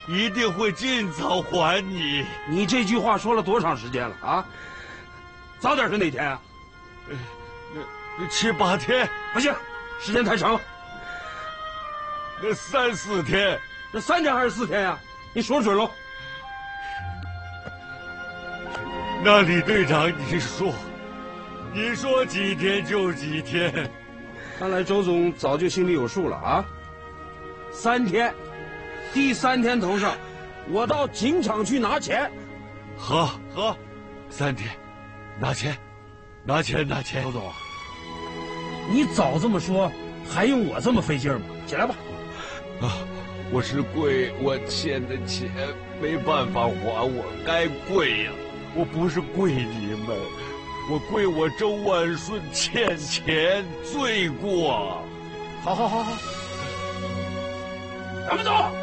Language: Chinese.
一定会尽早还你。 你这句话说了多长时间了啊？早点是哪天啊那7、8天。 不行，时间太长了。 那3、4天。 那3天还是4天呀？你说准喽。 那李队长，你说几天就几天。 看来周总早就心里有数了啊。3天，第3天头上，我到警场去拿钱。 好，3天，拿钱。 周总，你早这么说，还用我这么费劲吗？起来吧。 我是跪我欠的钱，没办法还，我该跪呀。我不是跪你们，我跪我周万顺欠钱罪过。 好，咱们走。